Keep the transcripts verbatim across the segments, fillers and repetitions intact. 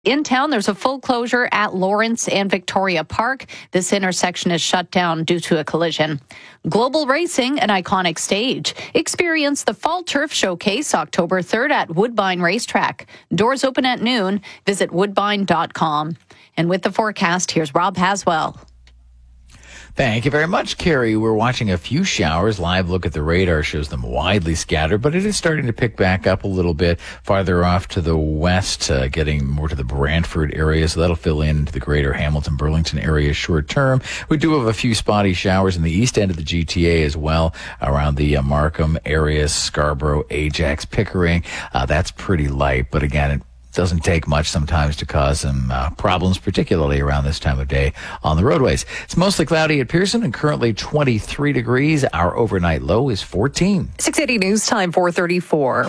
In town, there's a full closure at Lawrence and Victoria Park. This intersection is shut down due to a collision. Global Racing, an iconic stage. Experience the Fall Turf Showcase October third at Woodbine Racetrack. Doors open at noon. Visit woodbine dot com. And with the forecast, here's Rob Haswell. Thank you very much, Carrie. We're watching a few showers. Live look at the radar shows them widely scattered, but it is starting to pick back up a little bit farther off to the west, uh, getting more to the Brantford area. So that'll fill in to the greater Hamilton, Burlington area short term. We do have a few spotty showers in the east end of the G T A as well, around the uh, Markham area, Scarborough, Ajax, Pickering. Uh, that's pretty light, but again, it doesn't take much sometimes to cause some uh, problems, particularly around this time of day on the roadways. It's mostly cloudy at Pearson and currently twenty-three degrees. Our overnight low is fourteen. six eighty News Time, four thirty-four.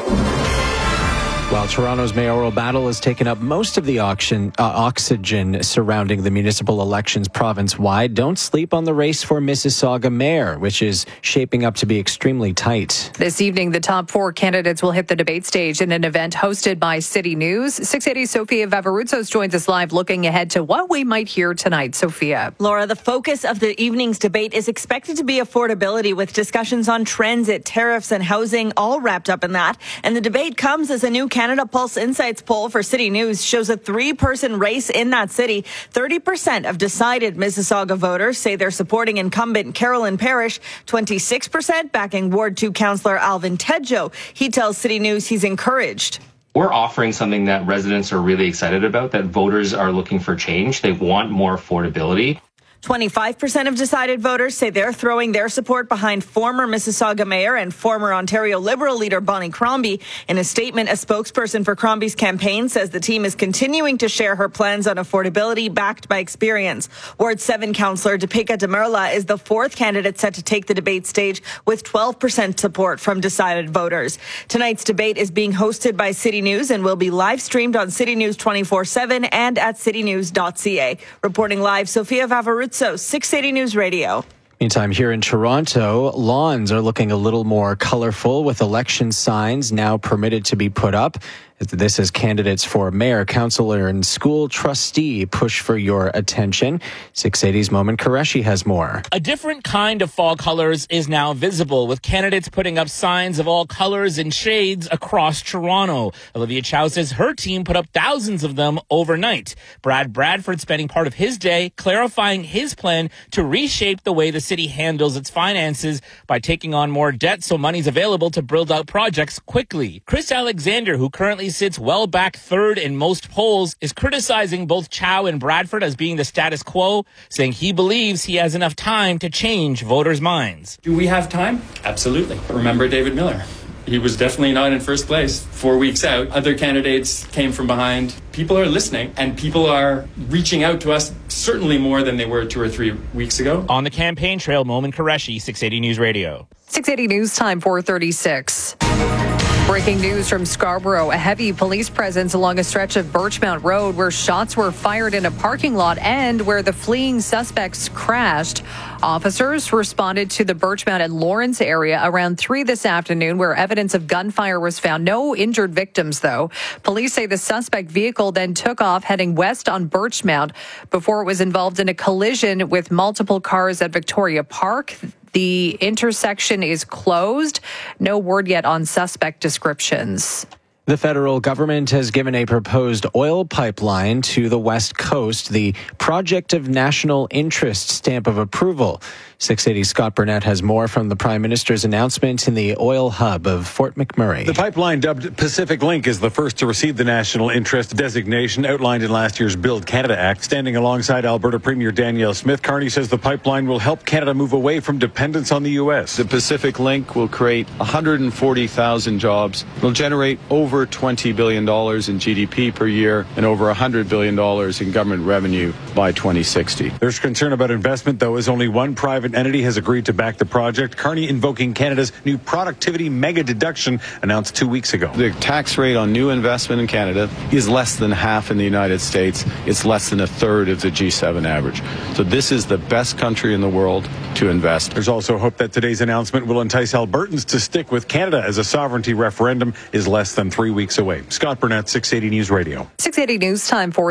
While Toronto's mayoral battle has taken up most of the auction, uh, oxygen surrounding the municipal elections province-wide, don't sleep on the race for Mississauga mayor, which is shaping up to be extremely tight. This evening, the top four candidates will hit the debate stage in an event hosted by City News. six eighty Sophia Vavaroutsos joins us live looking ahead to what we might hear tonight. Sophia. Laura, the focus of the evening's debate is expected to be affordability, with discussions on transit, tariffs, and housing all wrapped up in that. And the debate comes as a new Canada Pulse Insights poll for City News shows a three-person race in that city. thirty percent of decided Mississauga voters say they're supporting incumbent Carolyn Parrish, twenty-six percent backing Ward two Councillor Alvin Tedjo. He tells City News he's encouraged. We're offering something that residents are really excited about, that voters are looking for change. They want more affordability. twenty-five percent of decided voters say they're throwing their support behind former Mississauga Mayor and former Ontario Liberal leader Bonnie Crombie. In a statement, a spokesperson for Crombie's campaign says the team is continuing to share her plans on affordability backed by experience. Ward seven Councillor Deepika Demirla is the fourth candidate set to take the debate stage with twelve percent support from decided voters. Tonight's debate is being hosted by City News and will be live streamed on City News twenty-four seven and at city news dot c a. Reporting live, Sophia Vavaroutsos. So six eighty News Radio. Meantime, here in Toronto, lawns are looking a little more colorful, with election signs now permitted to be put up. This as candidates for mayor, councillor, and school trustee push for your attention. six eighty's Momin Qureshi has more. A different kind of fall colors is now visible, with candidates putting up signs of all colors and shades across Toronto. Olivia Chow says her team put up thousands of them overnight. Brad Bradford spending part of his day clarifying his plan to reshape the way the city handles its finances by taking on more debt so money's available to build out projects quickly. Chris Alexander, who currently sits well back third in most polls, is criticizing both Chow and Bradford as being the status quo, saying he believes he has enough time to change voters' minds. Do we have time? Absolutely. Remember David Miller. He was definitely not in first place four weeks out. Other candidates came from behind. People are listening, and people are reaching out to us certainly more than they were two or three weeks ago. On the campaign trail, Momin Qureshi, six eighty News Radio. six eighty News Time, four thirty-six. Breaking news from Scarborough. A heavy police presence along a stretch of Birchmount Road where shots were fired in a parking lot and where the fleeing suspects crashed. Officers responded to the Birchmount and Lawrence area around three this afternoon, where evidence of gunfire was found. No injured victims, though. Police say the suspect vehicle then took off heading west on Birchmount before it was involved in a collision with multiple cars at Victoria Park. The intersection is closed. No word yet on suspect descriptions. The federal government has given a proposed oil pipeline to the West Coast the Project of National Interest stamp of approval. six eighty Scott Burnett has more from the Prime Minister's announcement in the oil hub of Fort McMurray. The pipeline, dubbed Pacific Link, is the first to receive the National Interest designation outlined in last year's Build Canada Act. Standing alongside Alberta Premier Danielle Smith, Carney says the pipeline will help Canada move away from dependence on the U S. The Pacific Link will create one hundred forty thousand jobs. It will generate over twenty billion dollars in G D P per year and over one hundred billion dollars in government revenue by twenty sixty. There's concern about investment, though, as only one private entity has agreed to back the project. Carney invoking Canada's new productivity mega deduction announced two weeks ago. The tax rate on new investment in Canada is less than half in the United States. It's less than a third of the G seven average. So this is the best country in the world to invest. There's also hope that today's announcement will entice Albertans to stick with Canada, as a sovereignty referendum is less than three three weeks away. Scott Burnett, six eighty News Radio. six eighty News Time for